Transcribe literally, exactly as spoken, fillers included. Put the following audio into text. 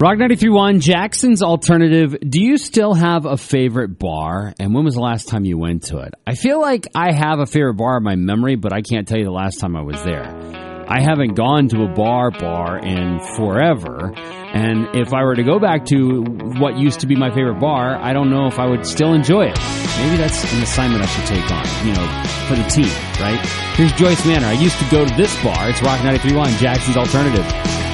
Rock ninety-three point one, Jackson's Alternative. Do you still have a favorite bar? And when was the last time you went to it? I feel like I have a favorite bar in my memory, but I can't tell you the last time I was there. I haven't gone to a bar bar in forever. And if I were to go back to what used to be my favorite bar, I don't know if I would still enjoy it. Maybe that's an assignment I should take on, you know, for the team, right? Here's Joyce Manor. I used to go to this bar. It's Rock ninety-three point one, Jackson's Alternative.